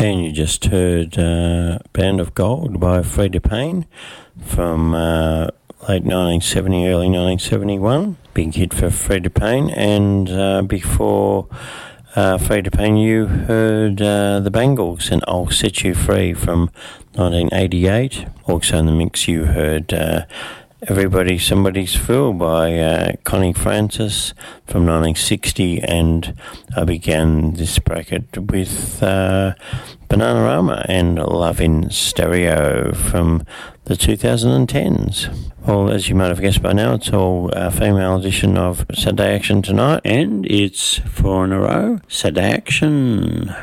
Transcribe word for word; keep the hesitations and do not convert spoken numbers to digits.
And you just heard uh, Band of Gold by Freda Payne from uh, late nineteen seventy, early nineteen seventy-one. Big hit for Freda Payne. And uh, before uh, Freda Payne, you heard uh, the Bangles and I'll Set You Free from nineteen eighty-eight. Also in the mix you heard uh, Everybody Somebody's Fool by uh, Connie Francis from nineteen sixty, and I began this bracket with uh, Bananarama and Love in Stereo from the twenty tens. Well, as you might have guessed by now, it's all a female edition of Saturday Action tonight, and it's four in a row. Saturday Action.